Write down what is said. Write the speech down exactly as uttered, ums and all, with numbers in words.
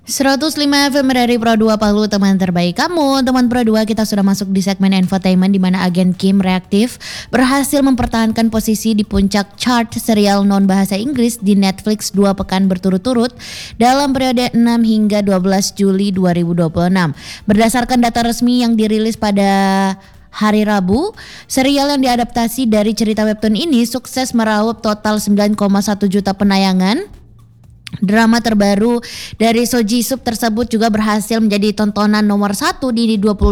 seratus lima F M dari Pro dua Palu, teman terbaik kamu. Teman Pro dua, kita sudah masuk di segmen infotainment di mana agen Kim Reaktif berhasil mempertahankan posisi di puncak chart serial non bahasa Inggris di Netflix dua pekan berturut-turut dalam periode enam hingga dua belas Juli dua ribu dua puluh enam. Berdasarkan data resmi yang dirilis pada hari Rabu, serial yang diadaptasi dari cerita webtoon ini sukses meraup total sembilan koma satu juta penayangan. Drama terbaru dari So Ji Sub tersebut juga berhasil menjadi tontonan nomor satu di dua puluh